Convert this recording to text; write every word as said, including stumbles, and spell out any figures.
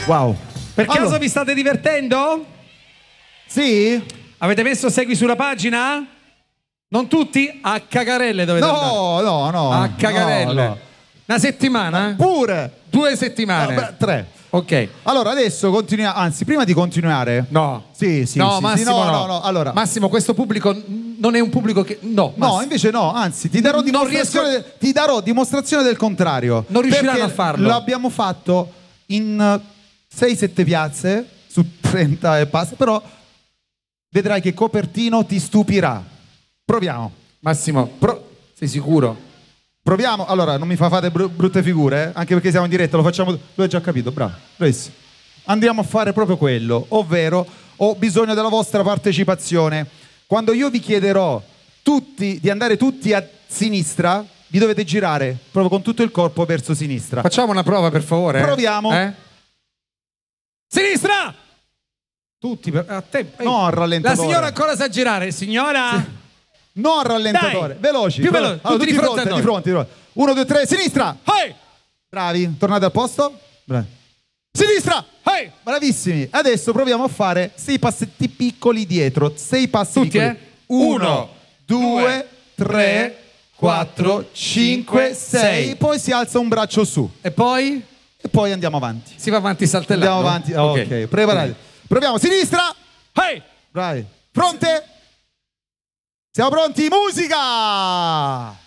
Wow. Per caso Allora. vi state divertendo? Sì? Avete messo segui sulla pagina? Non tutti? A cagarelle dovete andare. No, no, no. A cagarelle. No, no. Una settimana? Pure. Due settimane? No, beh, tre. Ok. Allora adesso continuiamo, anzi prima di continuare. No. Sì, sì, no, sì, Massimo, sì, no, no. no, no, allora. Massimo, questo pubblico non è un pubblico che... No, No, Massimo. invece no, anzi ti darò Non dimostrazione, riesco- ti darò dimostrazione del contrario. Non riusciranno Perché a farlo. L'abbiamo fatto in sei sette piazze su trenta e passa, però vedrai che Copertino ti stupirà. Proviamo. Massimo, Pro- sei sicuro? proviamo. Allora, non mi fa fare bru- brutte figure, eh? Anche perché siamo in diretta, lo facciamo. Lui ha già capito, bravo. Bravissimo. Andiamo a fare proprio quello, ovvero ho bisogno della vostra partecipazione. Quando io vi chiederò tutti di andare tutti a sinistra, vi dovete girare proprio con tutto il corpo verso sinistra. Facciamo una prova, per favore. Proviamo. Eh? Sinistra! Tutti, per- a te. Ehi. No, al rallentatore. La signora ancora sa girare. Signora? No al rallentatore, Dai, veloci. più Però- veloci, allora, tutti tutti di fronte a di noi. fronte, di fronte. Uno, due, tre, sinistra. Hey! Bravi, tornate al posto. Bravi. Sinistra. Hey! Bravissimi. Adesso proviamo a fare sei passetti piccoli dietro. Sei passi Tutti, piccoli. eh? Uno, Uno, due, due, tre, quattro, cinque, sei. sei. Poi si alza un braccio su. E poi E poi andiamo avanti. si va avanti saltellando. Andiamo avanti. Ok, preparati. Proviamo. Sinistra. Hey! Bravi. Fronte. Siamo pronti? Musica!